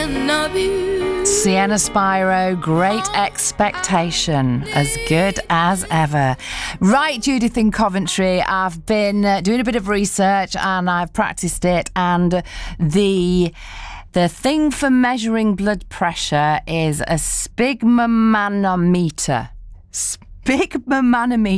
Sienna Spyro, Great Expectation, as good as ever. Right, Judith in Coventry, I've been doing a bit of research and I've practiced it, and the thing for measuring blood pressure is a sphygmomanometer. Sphygmomanometer.